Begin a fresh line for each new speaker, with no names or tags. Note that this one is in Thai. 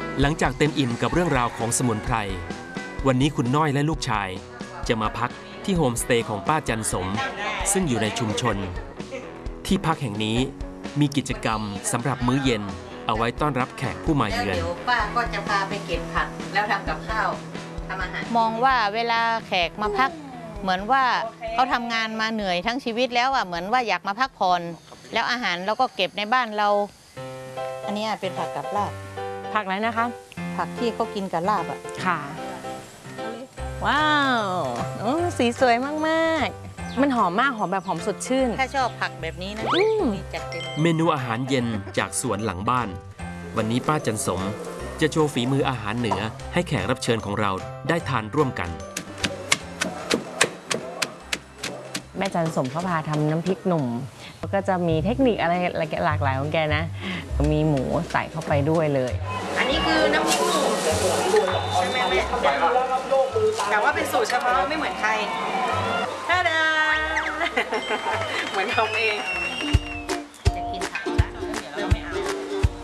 หลังจากเต็มอิ่มกับเรื่องราวของสมุนไพรวันนี้คุณน้อยและลูกชายจะมาพักที่โฮมสเตย์ของป้าจันสมซึ่งอยู่ในชุมชนที่พักแห่งนี้มีกิจกรรมสำหรับมื้อเย็นเอาไว้ต้อนรับแขกผู้มาเยือน
เดี๋ยวป้าก็จะพาไปเก็บผักแล้วทำกับข้าวทำอาหาร
มองว่าเวลาแขกมาพักเหมือนว่าเขาทำงานมาเหนื่อยทั้งชีวิตแล้วอ่ะเหมือนว่าอยากมาพักผ่อนแล้วอาหารเราก็เก็บในบ้านเราอันนี้เป็นผักกับลาบ
ผักอะไรนะคะ
ผักที่เขากินกับลาบอ่ะ
ค่ะว้าวสีสวยมากๆมันหอมมากหอมแบบหอมสดชื่น
ถ้าชอบผักแบบนี้นะนี่จัดเต็ม
เมนูอาหารเย็นจากสวนหลังบ้านวันนี้ป้าจันสมจะโชว์ฝีมืออาหารเหนือให้แขกรับเชิญของเราได้ทานร่วมกัน
แม่จันสมเขาพาทำน้ำพริกหนุ่มก็จะมีเทคนิคอะไรหลากหลายของแกนะมีหมูใส่เข้าไปด้วยเลย
อันนี้คือน้ำพริกหนุ่มใช่ไหมแม่แต่ว่าเป็นสูตรเฉพาะไม่เหมือนใครท่าดาเหมือนทำเอง